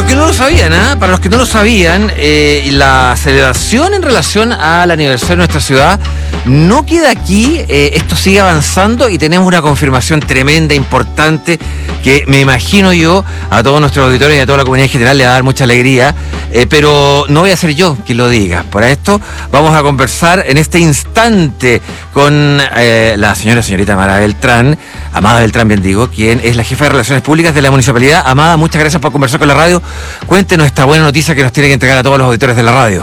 que no lo sabían, para los que no lo sabían, la celebración en relación al aniversario de nuestra ciudad no queda aquí. Esto sigue avanzando y tenemos una confirmación tremenda, importante, que me imagino yo a todos nuestros auditores y a toda la comunidad en general le va a dar mucha alegría, pero no voy a ser yo quien lo diga. Para esto vamos a conversar en este instante con la señorita Amada Beltrán, bien digo, quien es la jefa de Relaciones Públicas de la Municipalidad. Amada, muchas gracias por conversar con la radio. Cuéntenos esta buena noticia que nos tiene que entregar a todos los auditores de la radio.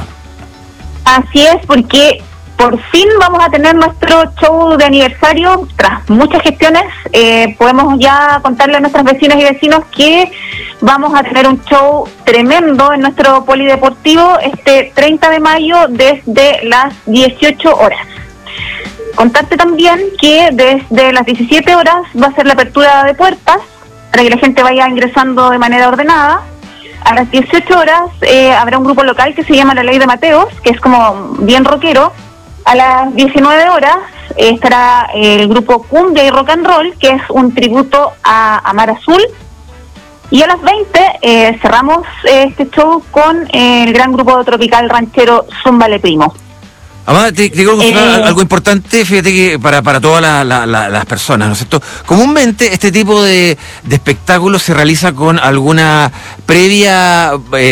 Así es, porque por fin vamos a tener nuestro show de aniversario. Tras muchas gestiones, podemos ya contarle a nuestras vecinas y vecinos que vamos a tener un show tremendo en nuestro polideportivo este 30 de mayo desde las 18 horas. Contarte también que desde las 17 horas va a ser la apertura de puertas para que la gente vaya ingresando de manera ordenada. A las 18 horas habrá un grupo local que se llama La Ley de Mateos, que es como bien rockero. A las 19 horas estará el grupo Cumbia y Rock and Roll, que es un tributo a Mar Azul. Y a las 20 cerramos este show con el gran grupo tropical ranchero Zúmbale Primo. Amada, te quiero mostrar algo importante, fíjate que para todas las personas, ¿no es cierto? Comúnmente este tipo de espectáculos se realiza con alguna previa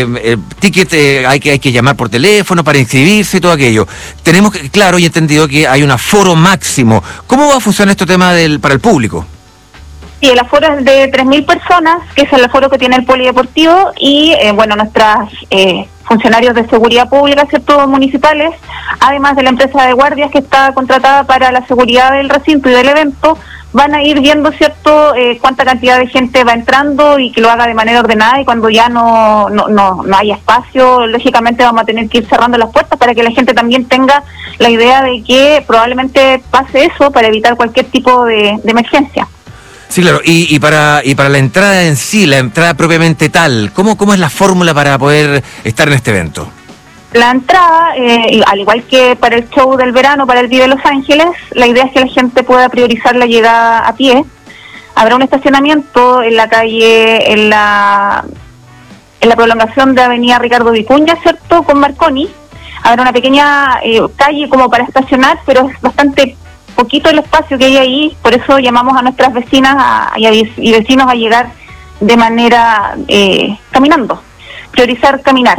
ticket, hay que llamar por teléfono para inscribirse y todo aquello. Tenemos claro y entendido que hay un aforo máximo. ¿Cómo va a funcionar este tema para el público? Sí, el aforo es de 3.000 personas, que es el aforo que tiene el polideportivo, y nuestras funcionarios de seguridad pública, ¿cierto?, municipales, además de la empresa de guardias que está contratada para la seguridad del recinto y del evento, van a ir viendo, ¿cierto?, cuánta cantidad de gente va entrando y que lo haga de manera ordenada, y cuando ya no haya espacio, lógicamente vamos a tener que ir cerrando las puertas para que la gente también tenga la idea de que probablemente pase eso para evitar cualquier tipo de emergencia. Sí, claro, y para la entrada en sí, la entrada propiamente tal, ¿cómo es la fórmula para poder estar en este evento? La entrada, al igual que para el show del verano, para el Vive Los Ángeles, la idea es que la gente pueda priorizar la llegada a pie. Habrá un estacionamiento en la calle, en la prolongación de Avenida Ricardo Vicuña, ¿cierto?, con Marconi. Habrá una pequeña calle como para estacionar, pero es bastante poquito el espacio que hay ahí, por eso llamamos a nuestras vecinas y vecinos a llegar de manera caminando, priorizar caminar.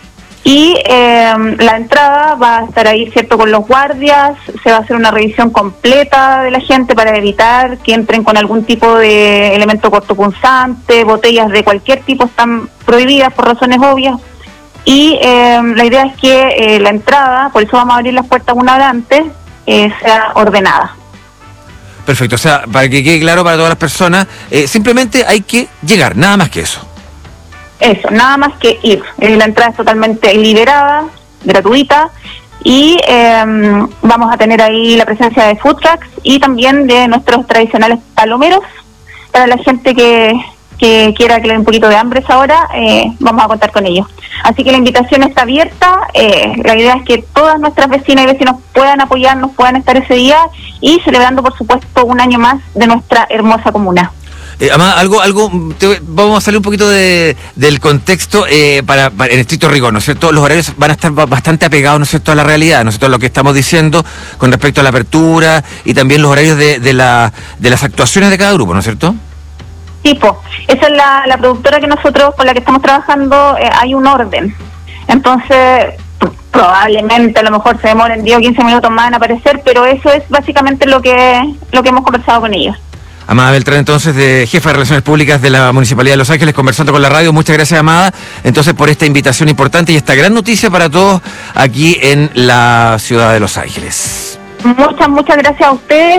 Y la entrada va a estar ahí, ¿cierto?, con los guardias. Se va a hacer una revisión completa de la gente para evitar que entren con algún tipo de elemento cortopunzante. Botellas de cualquier tipo están prohibidas por razones obvias. Y la idea es que la entrada, por eso vamos a abrir las puertas una hora antes, sea ordenada. Perfecto, o sea, para que quede claro para todas las personas, simplemente hay que llegar, nada más que eso. Eso, nada más que ir. La entrada es totalmente liberada, gratuita, y vamos a tener ahí la presencia de food trucks y también de nuestros tradicionales palomeros para la gente que quiera que le dé un poquito de hambre esa hora. Vamos a contar con ellos. Así que la invitación está abierta. La idea es que todas nuestras vecinas y vecinos puedan apoyarnos, puedan estar ese día y celebrando, por supuesto, un año más de nuestra hermosa comuna. Además, vamos a salir un poquito del contexto para en estricto rigor, ¿no es cierto? Los horarios van a estar bastante apegados, ¿no es cierto?, a la realidad, ¿no es cierto?, a lo que estamos diciendo con respecto a la apertura y también los horarios de las actuaciones de cada grupo, ¿no es cierto? Tipo, esa es la productora que nosotros con la que estamos trabajando. Hay un orden, entonces probablemente a lo mejor se demoren 10 o 15 minutos más en aparecer, pero eso es básicamente lo que hemos conversado con ellos. Amada Beltrán, entonces, de jefa de Relaciones Públicas de la Municipalidad de Los Ángeles, conversando con la radio. Muchas gracias, Amada, entonces, por esta invitación importante y esta gran noticia para todos aquí en la ciudad de Los Ángeles. Muchas gracias a ustedes.